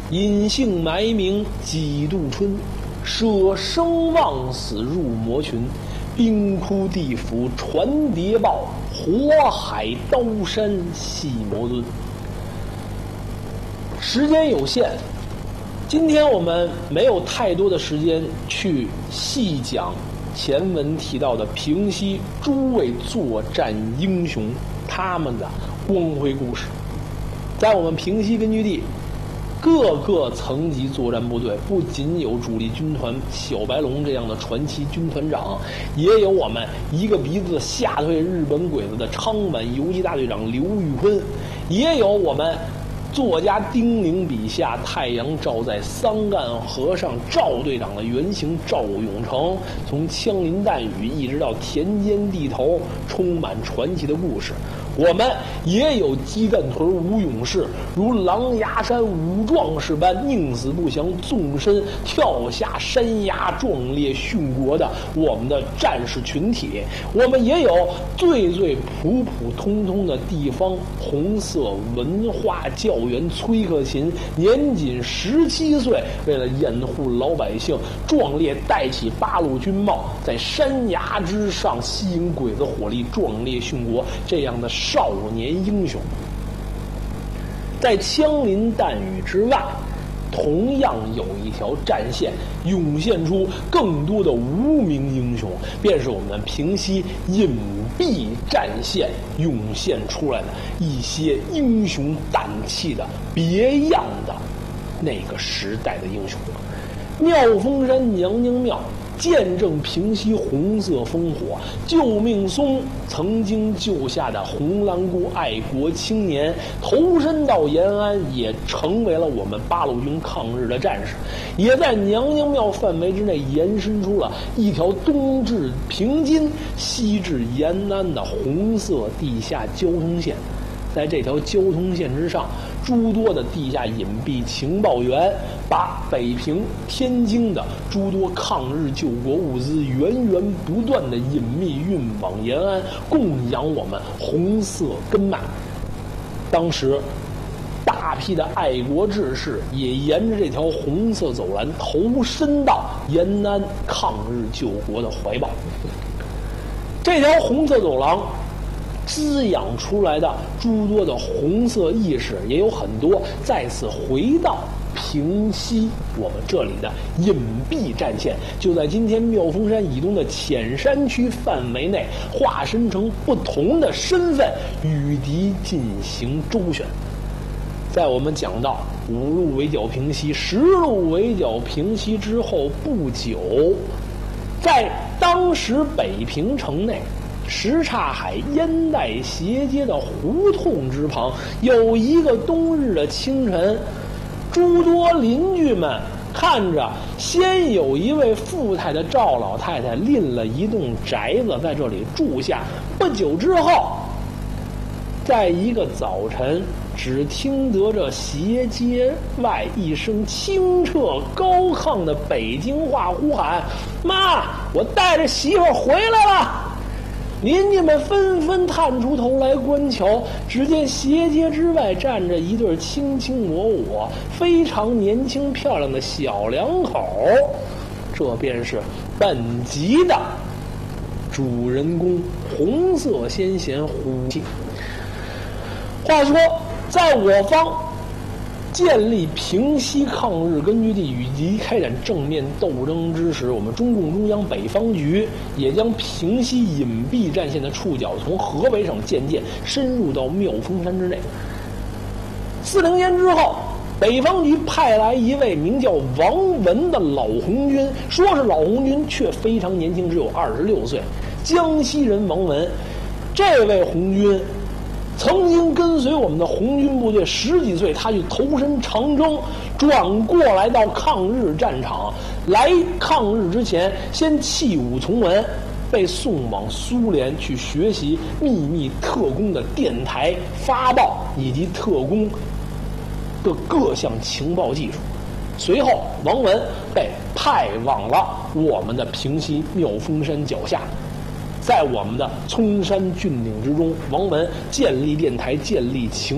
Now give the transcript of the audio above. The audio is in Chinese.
隐姓埋名几度春，舍生忘死入魔群。冰窟地府传谍报，火海刀山戏魔尊。时间有限，今天我们没有太多的时间去细讲前文提到的平西诸位作战英雄他们的光辉故事。在我们平西根据地，各个层级作战部队不仅有主力军团小白龙这样的传奇军团长，也有我们一个鼻子吓退日本鬼子的昌坂游击大队长刘玉坤，也有我们作家丁玲笔下太阳照在桑干河上赵队长的原型赵永成，从枪林弹雨一直到田间地头，充满传奇的故事。我们也有鸡蛋屯吴勇士，如狼牙山武壮士般宁死不降，纵身跳下山崖，壮烈殉国的我们的战士群体。我们也有最普普通通的地方红色文化教员崔克勤，年仅17岁，为了掩护老百姓，壮烈戴起八路军帽，在山崖之上吸引鬼子火力，壮烈殉国。这样的少年英雄，在枪林弹雨之外，同样有一条战线涌现出更多的无名英雄，便是我们平西隐蔽战线涌现出来的一些英雄胆气的别样的那个时代的英雄。妙峰山娘娘庙见证平西红色烽火，救命松曾经救下的红蓝姑爱国青年，投身到延安，也成为了我们八路军抗日的战士，也在娘娘庙范围之内延伸出了一条东至平津西至延安的红色地下交通线。在这条交通线之上，诸多的地下隐蔽情报员把北平、天津的诸多抗日救国物资源源不断的隐秘运往延安，供养我们红色根脉。当时大批的爱国志士也沿着这条红色走廊投身到延安抗日救国的怀抱。这条红色走廊滋养出来的诸多的红色意识，也有很多再次回到平西我们这里的隐蔽战线，就在今天妙峰山以东的浅山区范围内，化身成不同的身份与敌进行周旋。在我们讲到5路围剿平西、10路围剿平西之后不久，在当时北平城内什刹海烟袋斜街的胡同之旁，有一个冬日的清晨，诸多邻居们看着先有一位富态的赵老太太赁了一栋宅子在这里住下，不久之后，在一个早晨，只听得这斜街外一声清澈高亢的北京话呼喊：“妈，我带着媳妇回来了！”邻居们纷纷探出头来观瞧，只见斜街之外站着一对卿卿我我、非常年轻漂亮的小两口，这便是本集的主人公红色先贤胡庆。话说，在我方建立平西抗日根据地与敌开展正面斗争之时，我们中共中央北方局也将平西隐蔽战线的触角从河北省渐渐深入到妙峰山之内。40年之后，北方局派来一位名叫王文的老红军，说是老红军，却非常年轻，只有26岁，江西人王文。这位红军曾经跟随我们的红军部队10几岁，他去投身长征，转过来到抗日战场。来抗日之前，先弃武从文，被送往苏联去学习秘密特工的电台发报以及特工的各项情报技术。随后，王文被派往了我们的平西妙峰山脚下。在我们的葱山峻岭之中，王文建立电台，建立情